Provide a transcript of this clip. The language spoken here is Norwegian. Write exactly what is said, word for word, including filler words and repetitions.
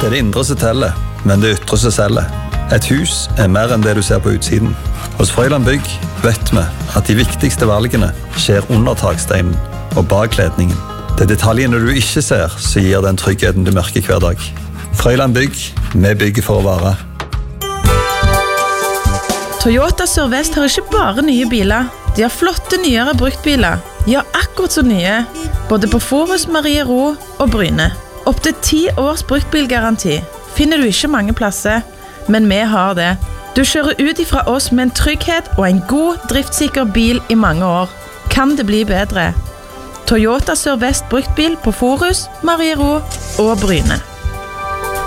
Det er det indre som teller, men det ytre som selger. Et hus er mer enn det du ser på utsiden. Hos Frøyland Bygg vet vi at de viktigste valgene skjer under taksteinen og bak kledningen. Det er detaljene du ikke ser som gir den tryggheten du merker hver dag. Frøyland Bygg, vi bygger for å vare. Toyota Sør-Vest har ikke bare nye biler. De har flotte nyere bruktbiler. Ja, akkurat så nye. Både på Forus, Marie Ro og Bryne. Opp til ti års bruktbilgaranti finner du ikke mange plasser, men vi har det. Du kjører ut ifra oss med en trygghet og en god, driftssikker bil i mange år. Kan det bli bedre? Toyota Sør-Vest bruktbil på Forus, Marie Ro og Bryne.